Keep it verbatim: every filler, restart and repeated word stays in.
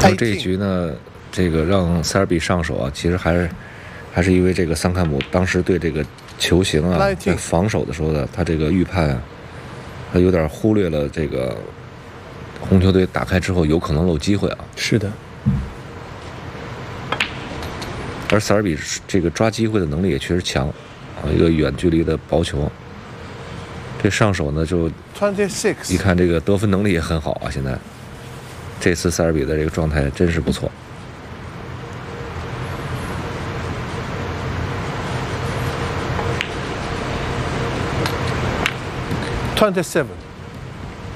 然后这一局呢，这个让塞尔比上手啊，其实还是还是因为这个桑坎姆当时对这个球形啊，在防守的时候呢，他这个预判啊，他有点忽略了这个红球队打开之后有可能漏机会啊。 是的。 而塞尔比这个抓机会的能力也确实强啊，一个远距离的薄球。这上手呢，就一看这个得分能力也很好啊。现在这次塞尔比的这个状态真是不错。 twenty-seven